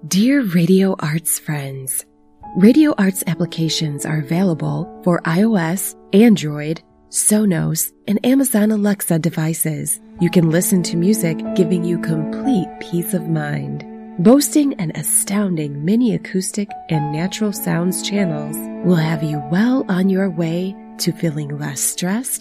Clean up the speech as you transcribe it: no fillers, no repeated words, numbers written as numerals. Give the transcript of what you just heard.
Dear Radio Arts friends, Radio Arts applications are available for iOS, Android, Sonos, and Amazon Alexa devices. You can listen to music giving you complete peace of mind. Boasting an astounding mini acoustic and natural sounds channels will have you well on your way to feeling less stressed